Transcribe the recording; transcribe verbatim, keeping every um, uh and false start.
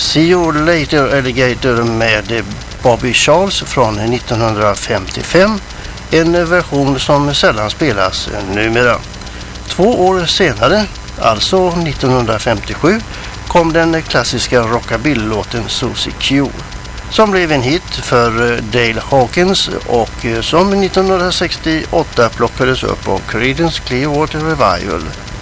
See You Later Alligator med Bobby Charles från nittonhundrafemtiofem, en version som sällan spelas numera. Två år senare, alltså nittonhundrafemtiosju, kom den klassiska rockabilly-låten Susie Q, som blev en hit för Dale Hawkins och som nittonhundrasextioåtta plockades upp av Creedence Clearwater Revival.